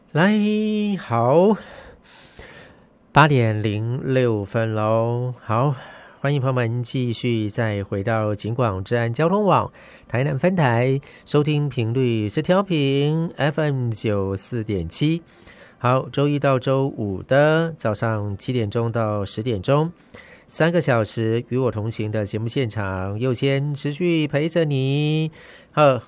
来，好，8:06喽。好，欢迎朋友们继续再回到警广治安交通网台南分台，收听频率是调频 FM94.7。好，周一到周五的早上7点钟到10点钟，3个小时与我同行的节目现场，又先持续陪着你。